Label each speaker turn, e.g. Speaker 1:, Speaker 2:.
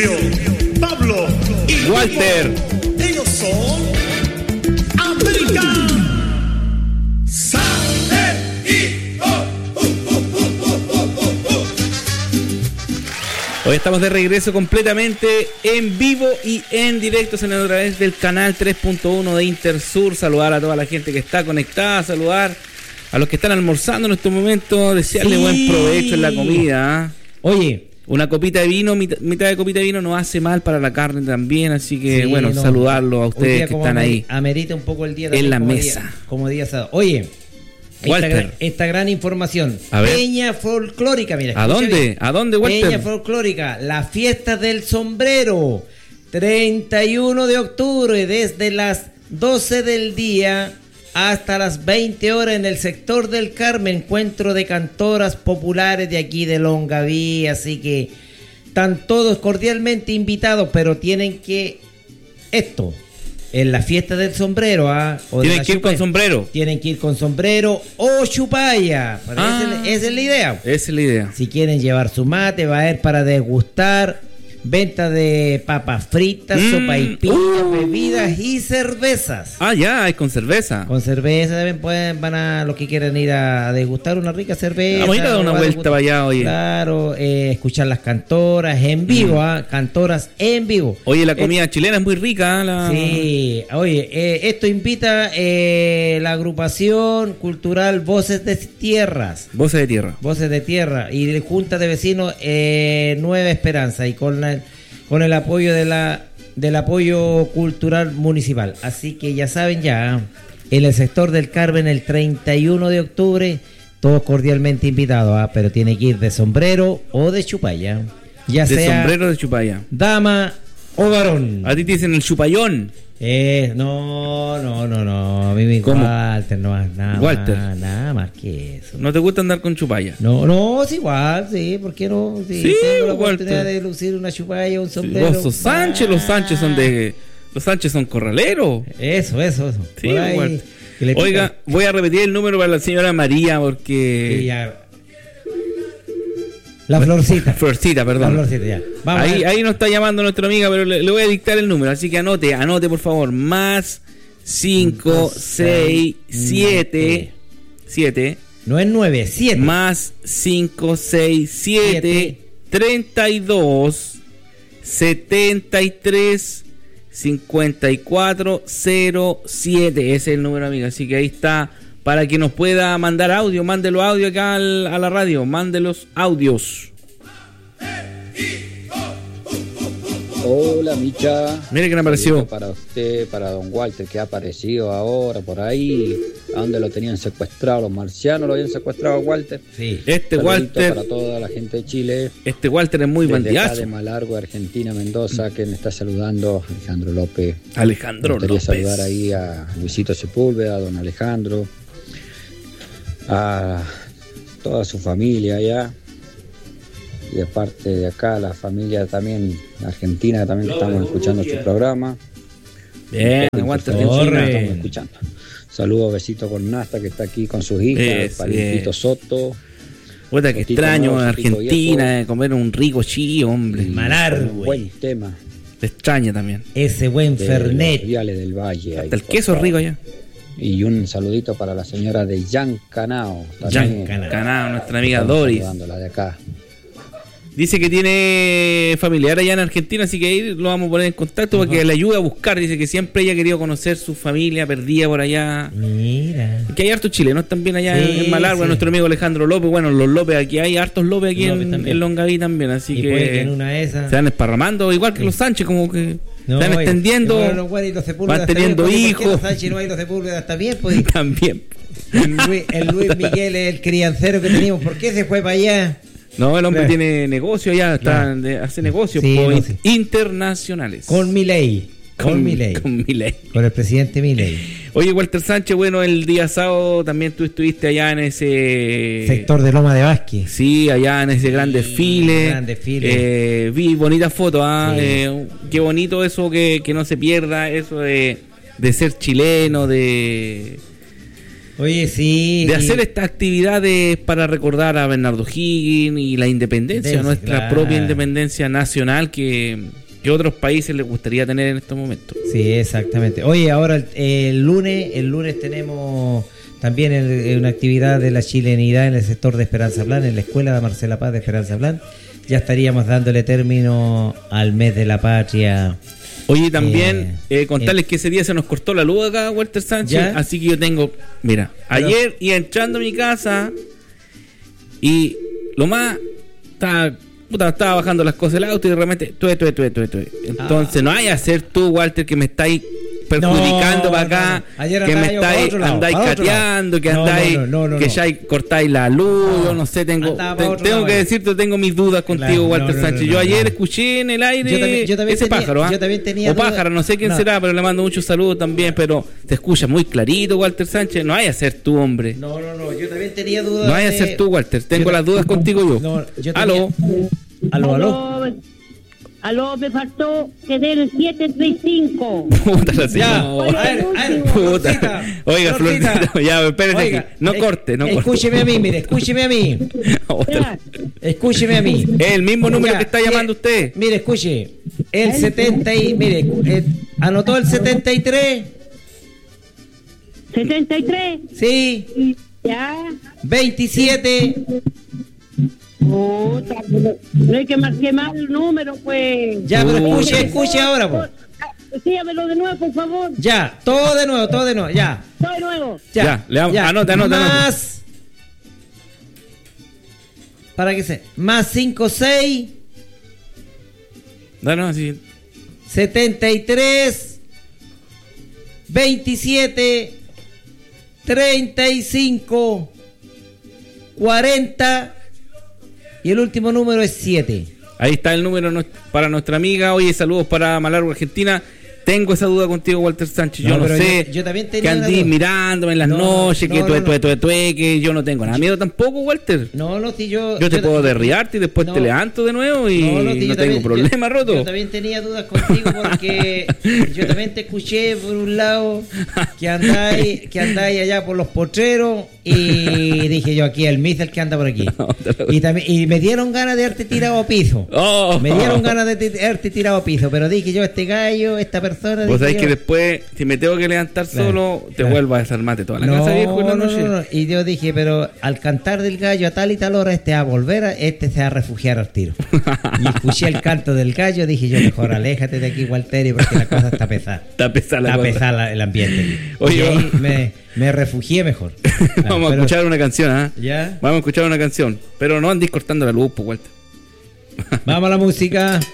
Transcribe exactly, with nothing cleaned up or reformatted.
Speaker 1: Silvio, Pablo y
Speaker 2: Walter.
Speaker 1: Pipo. Ellos son American
Speaker 2: Hoy estamos de regreso completamente en vivo y en directo a través del canal tres punto uno de Intersur. Saludar a toda la gente que está conectada, saludar a los que están almorzando en estos momentos, desearle sí. buen provecho en la comida. ¿eh?
Speaker 3: Oye,
Speaker 2: una copita de vino, mitad, mitad de copita de vino no hace mal para la carne también, así que sí, bueno, no, saludarlos a ustedes que están ahí.
Speaker 3: Amerita un poco el día
Speaker 2: en la
Speaker 3: como
Speaker 2: mesa.
Speaker 3: Día, como día sábado. Oye, Esta gran, esta gran información. Peña folclórica, mira.
Speaker 2: ¿A dónde?
Speaker 3: Bien.
Speaker 2: ¿A dónde, Walter?
Speaker 3: Peña folclórica, la fiesta del sombrero. treinta y uno de octubre, desde las doce del día hasta las veinte horas en el sector del Carmen. Encuentro de cantoras populares de aquí de Longaví. Así que están todos cordialmente invitados, pero tienen que... Esto... En la fiesta del sombrero, ¿ah?
Speaker 2: ¿eh? Tienen que ir chupaya. con sombrero.
Speaker 3: Tienen que ir con sombrero o chupalla. Ah, esa, esa es la idea.
Speaker 2: Esa es la idea.
Speaker 3: Si quieren llevar su mate, va a ir para degustar. Venta de papas fritas, mm, sopaipillas, uh, bebidas y cervezas.
Speaker 2: Ah, ya, hay con cerveza.
Speaker 3: Con cerveza también pueden, van a los que quieren ir a degustar una rica cerveza.
Speaker 2: Vamos a ir a dar una vuelta para allá, oye.
Speaker 3: Claro, eh, escuchar las cantoras en vivo, mm. ¿ah? Cantoras en vivo.
Speaker 2: Oye, la comida eh, chilena es muy rica. ¿eh? La...
Speaker 3: Sí, oye, eh, esto invita eh, la agrupación cultural Voces de Tierras.
Speaker 2: Voces de Tierra.
Speaker 3: Voces de Tierra y de Junta de Vecinos eh, Nueva Esperanza y con la con el apoyo de la del apoyo cultural municipal. Así que ya saben ya, en el sector del Carmen el treinta y uno de octubre, todos cordialmente invitados, ¿eh? Pero tiene que ir de sombrero o de chupalla. Ya
Speaker 2: de
Speaker 3: sea
Speaker 2: sombrero o de chupalla.
Speaker 3: Dama o varón.
Speaker 2: A ti te dicen el chupallón.
Speaker 3: Eh, no, no, no, no. A mí me
Speaker 2: ¿Cómo?
Speaker 3: Walter, no más nada.
Speaker 2: Walter.
Speaker 3: Más, nada más que eso.
Speaker 2: ¿No te gusta andar con chupalla?
Speaker 3: No, no, es igual, sí, ¿por qué no? Sí,
Speaker 2: sí
Speaker 3: tengo la
Speaker 2: Walter.
Speaker 3: oportunidad de lucir una chupalla, un sombrero.
Speaker 2: Sí, vos sos Sánchez, los Sánchez son de. Los Sánchez son corraleros.
Speaker 3: Eso, eso, eso.
Speaker 2: Sí, ahí, oiga, voy a repetir el número para la señora María porque.
Speaker 3: Sí, ya. La Florcita.
Speaker 2: Florcita, perdón.
Speaker 3: La Florcita, ya.
Speaker 2: Vamos ahí, ahí nos está llamando nuestra amiga, pero le, le voy a dictar el número, así que anote, anote por favor. Más cinco, seis, siete, siete.
Speaker 3: No es nueve, siete.
Speaker 2: Más cinco, seis, siete, treinta y dos, setenta y tres, cincuenta y cuatro, cero, siete. Ese es el número, amiga, así que ahí está. Para que nos pueda mandar audio, mande los audios acá al, a la radio, mande los audios.
Speaker 4: Hola, Micha.
Speaker 2: Mire que me apareció.
Speaker 4: Para usted, para don Walter, que ha aparecido ahora por ahí. ¿A dónde lo tenían secuestrado? ¿Los marcianos lo habían secuestrado a Walter?
Speaker 2: Sí. Este
Speaker 4: Saludito
Speaker 2: Walter.
Speaker 4: Para toda la gente de Chile.
Speaker 2: Este Walter es muy bandidazo.
Speaker 4: De Malargo, Argentina, Mendoza, que me está saludando Alejandro López.
Speaker 2: Alejandro
Speaker 4: me
Speaker 2: López.
Speaker 4: saludar ahí a Luisito Sepúlveda, a don Alejandro, a toda su familia allá. Y aparte de acá, la familia también argentina, también que estamos escuchando su programa.
Speaker 2: Bien, aguanta Argentina.
Speaker 4: Estamos escuchando. Saludos, besito con Nasta, que está aquí con sus hijas, Paritito Soto.
Speaker 2: Puta, que extraño en Argentina, eh, comer un rico chío, hombre.
Speaker 3: Malar,
Speaker 4: un buen tema.
Speaker 2: Te extraña también.
Speaker 3: Ese buen
Speaker 4: de
Speaker 3: Fernet.
Speaker 4: Del Valle.
Speaker 2: Hasta ahí, el queso es rico allá.
Speaker 4: Y un saludito para la señora de Yan Canao.
Speaker 2: Yan Canao, nuestra amiga Doris.
Speaker 4: Saludándola de acá.
Speaker 2: Dice que tiene familiar allá en Argentina, así que ahí lo vamos a poner en contacto para que le ayude a buscar. Dice que siempre ella ha querido conocer su familia perdida por allá.
Speaker 3: Mira.
Speaker 2: Que hay hartos chilenos también allá sí, en Malargüe, sí. Nuestro amigo Alejandro López. Bueno, los López aquí hay hartos López aquí López en, en Longaví también, así
Speaker 3: y
Speaker 2: que,
Speaker 3: que en una de esas...
Speaker 2: se van esparramando, igual que sí. Los Sánchez, como que no, se van extendiendo,
Speaker 3: bueno, bueno, y los
Speaker 2: van teniendo
Speaker 3: bien,
Speaker 2: hijos.
Speaker 3: Los Sánchez no hay los Sepúlveda, está bien, pues.
Speaker 2: También.
Speaker 3: El Luis, el Luis Miguel es el criancero que teníamos. ¿Por qué se fue para allá?
Speaker 2: No, el hombre claro. tiene negocio allá, está, claro. de, hace negocios sí, no, sí. internacionales.
Speaker 3: Con Milei. Con, con Milei.
Speaker 2: Con Milei.
Speaker 3: Con el presidente Milei.
Speaker 2: Oye, Walter Sánchez, bueno, el día sábado también tú estuviste allá en ese...
Speaker 3: sector de Loma de Vázquez.
Speaker 2: Sí, allá en ese gran desfile.
Speaker 3: Gran desfile.
Speaker 2: Eh, vi bonitas fotos, ¿ah? Sí. Eh, qué bonito eso, que, que no se pierda, eso de, de ser chileno, de...
Speaker 3: Oye, sí.
Speaker 2: De hacer estas actividades para recordar a Bernardo Higgins y la independencia,
Speaker 3: Dense,
Speaker 2: nuestra
Speaker 3: claro.
Speaker 2: propia independencia nacional que, que otros países les gustaría tener en estos momentos.
Speaker 3: Sí, exactamente. Oye, ahora el, el lunes, el lunes tenemos también el- una actividad de la chilenidad en el sector de Esperanza Blanc, en la escuela de Marcela Paz de Esperanza Blanc. Ya estaríamos dándole término al mes de la patria.
Speaker 2: Oye, también
Speaker 3: Eh,
Speaker 2: eh, contarles que ese día se nos cortó la luz acá, Walter Sánchez.
Speaker 3: ¿Ya?
Speaker 2: Así que yo tengo, mira,
Speaker 3: Pero-
Speaker 2: ayer iba entrando a mi casa y lo más estaba, puta, estaba bajando las cosas del auto y de repente, tuve, tuve, tuve, tuve, tuve. Entonces,
Speaker 3: Ah.
Speaker 2: no hay a ser tú, Walter, que me estáis perjudicando
Speaker 3: No,
Speaker 2: para acá,
Speaker 3: no, no. Ayer
Speaker 2: que me
Speaker 3: andaba yo para
Speaker 2: estáis
Speaker 3: otro lado,
Speaker 2: andáis
Speaker 3: para otro lado.
Speaker 2: cateando, que
Speaker 3: No,
Speaker 2: andáis,
Speaker 3: no, no, no,
Speaker 2: que
Speaker 3: no.
Speaker 2: ya cortáis la luz,
Speaker 3: No.
Speaker 2: yo no sé, tengo,
Speaker 3: Andaba
Speaker 2: te-
Speaker 3: para otro
Speaker 2: tengo
Speaker 3: lado,
Speaker 2: que
Speaker 3: ya.
Speaker 2: decirte, tengo mis dudas contigo,
Speaker 3: Claro,
Speaker 2: Walter
Speaker 3: no, no,
Speaker 2: Sánchez.
Speaker 3: no,
Speaker 2: yo
Speaker 3: no,
Speaker 2: ayer
Speaker 3: no.
Speaker 2: escuché en el aire
Speaker 3: Yo también- yo también
Speaker 2: ese
Speaker 3: tenía-
Speaker 2: pájaro, ¿ah?
Speaker 3: yo también tenía
Speaker 2: o
Speaker 3: dudas.
Speaker 2: pájaro, no sé quién
Speaker 3: No.
Speaker 2: será, pero le mando muchos saludos también, pero te escucha muy clarito, Walter Sánchez. No hay a ser tú, hombre.
Speaker 3: No, no, no, yo también tenía dudas.
Speaker 2: No hay a
Speaker 3: de-
Speaker 2: ser tú, Walter. Tengo
Speaker 3: Yo-
Speaker 2: las dudas contigo yo.
Speaker 3: No, yo tenía-
Speaker 2: Aló.
Speaker 3: Aló, aló.
Speaker 5: Aló, me faltó que del siete tres cinco.
Speaker 2: Puta la
Speaker 3: Ya,
Speaker 2: señora.
Speaker 3: a ver, a ver,
Speaker 2: Puta.
Speaker 3: Florcita,
Speaker 2: Oiga,
Speaker 3: Florcita.
Speaker 2: Florcita, ya, espérese
Speaker 3: Oiga,
Speaker 2: aquí. No
Speaker 3: eh,
Speaker 2: corte, no corte.
Speaker 3: Escúcheme a mí, mire, escúcheme a mí.
Speaker 2: Otra.
Speaker 3: Escúcheme a mí.
Speaker 2: El mismo número
Speaker 3: Ya,
Speaker 2: que está
Speaker 3: eh,
Speaker 2: llamando usted.
Speaker 3: Mire, escuche. El setenta y... Mire, eh, ¿anotó el setenta y tres?
Speaker 5: setenta y tres.
Speaker 3: Sí.
Speaker 5: Ya.
Speaker 3: veintisiete.
Speaker 5: Puta, no, no hay que más quemar el número, pues.
Speaker 3: Ya, pero
Speaker 2: Uh.
Speaker 3: escuche, escuche ahora, po.
Speaker 5: Dígamelo de nuevo, por favor.
Speaker 3: Ya, todo de nuevo, todo de nuevo, ya.
Speaker 5: Todo de nuevo.
Speaker 3: Ya,
Speaker 2: Ya, le damos- anote, anote, anote.
Speaker 3: Más... Para que se... Más cinco seis...
Speaker 2: No, no, sí.
Speaker 3: setenta y tres, veintisiete, treinta y cinco, cuarenta y el último número es siete.
Speaker 2: Ahí está el número nues- para nuestra amiga. Oye, saludos para Malargo, Argentina. Tengo esa duda contigo, Walter Sánchez. Yo
Speaker 3: No,
Speaker 2: no,
Speaker 3: pero
Speaker 2: sé
Speaker 3: yo- yo también tenía
Speaker 2: que
Speaker 3: una
Speaker 2: andís
Speaker 3: duda.
Speaker 2: mirándome en las
Speaker 3: No,
Speaker 2: noches,
Speaker 3: no,
Speaker 2: que
Speaker 3: no,
Speaker 2: tue,
Speaker 3: no.
Speaker 2: tue, tue, tue, que yo no tengo nada miedo tampoco, Walter.
Speaker 3: No, no, si yo...
Speaker 2: Yo te puedo
Speaker 3: ta-
Speaker 2: derriarte y después
Speaker 3: no.
Speaker 2: te levanto de nuevo y no,
Speaker 3: no, si yo
Speaker 2: tengo
Speaker 3: también-
Speaker 2: problema,
Speaker 3: yo-
Speaker 2: roto.
Speaker 3: Yo también tenía dudas contigo porque yo también te escuché por un lado que andáis, que andáis allá por los potreros y dije yo aquí el Mizel que anda por aquí.
Speaker 2: No, te lo-
Speaker 3: Y, también, y me dieron ganas de haberte tirado a piso.
Speaker 2: Oh.
Speaker 3: Me dieron ganas de ti- haberte tirado a piso, pero dije yo, este gallo, esta persona...
Speaker 2: Vos
Speaker 3: dije
Speaker 2: sabés
Speaker 3: yo,
Speaker 2: que después, si me tengo que levantar
Speaker 3: Claro,
Speaker 2: solo, te
Speaker 3: claro.
Speaker 2: vuelvo a desarmarte toda la
Speaker 3: no,
Speaker 2: casa, viejo, en la
Speaker 3: no,
Speaker 2: noche.
Speaker 3: no, no. Y yo dije, pero al cantar del gallo a tal y tal hora, este va a volver, a, este se va a refugiar al tiro. Y escuché el canto del gallo, dije yo, mejor aléjate de aquí, Walterio, porque la cosa está pesada.
Speaker 2: Está pesada la
Speaker 3: Está
Speaker 2: cosa.
Speaker 3: pesada la- el ambiente.
Speaker 2: Oye,
Speaker 3: y ahí
Speaker 2: vamos-
Speaker 3: me, me refugié mejor. Claro,
Speaker 2: Vamos a
Speaker 3: pero-
Speaker 2: escuchar una canción, ¿ah?
Speaker 3: ¿Ya?
Speaker 2: Vamos a escuchar una canción. Pero no andís cortando la luz, pues, Walter.
Speaker 3: Vamos a la música.